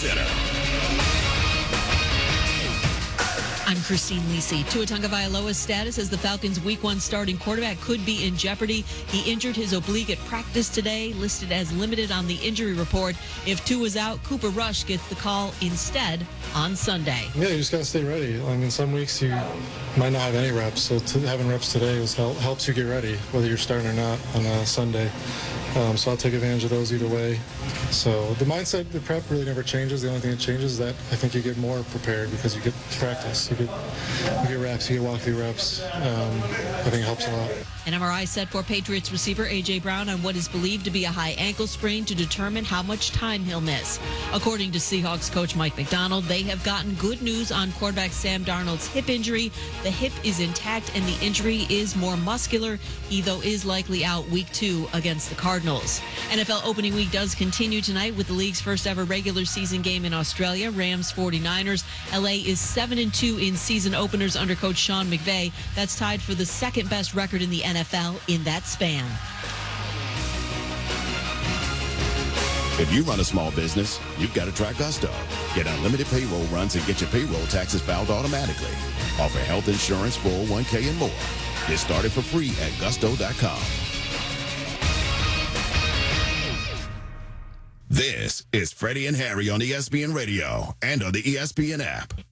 Center. I'm Christine Lisi. Tua Tagovailoa's status as the Falcons' Week 1 starting quarterback could be in jeopardy. He injured his oblique at practice today, listed as limited on the injury report. If Tua's out, Cooper Rush gets the call instead on Sunday. Yeah, you just got to stay ready. I mean, some weeks you might not have any reps, so having reps today helps you get ready, whether you're starting or not on a Sunday. So I'll take advantage of those either way. So the mindset, the prep really never changes. The only thing that changes is that I think you get more prepared because you get practice. You get reps, you get walk-through reps. I think it helps a lot. An MRI set for Patriots receiver A.J. Brown on what is believed to be a high ankle sprain to determine how much time he'll miss. According to Seahawks coach Mike Macdonald, they have gotten good news on quarterback Sam Darnold's hip injury. The hip is intact and the injury is more muscular. He, though, is likely out Week 2 against the Cardinals. NFL opening week does continue tonight with the league's first ever regular season game in Australia, Rams 49ers. LA is 7-2 in season openers under coach Sean McVay. That's tied for the second best record in the NFL in that span. If you run a small business, you've got to try Gusto. Get unlimited payroll runs and get your payroll taxes filed automatically. Offer health insurance, 401k, and more. Get started for free at gusto.com. This is Freddie and Harry on ESPN Radio and on the ESPN app.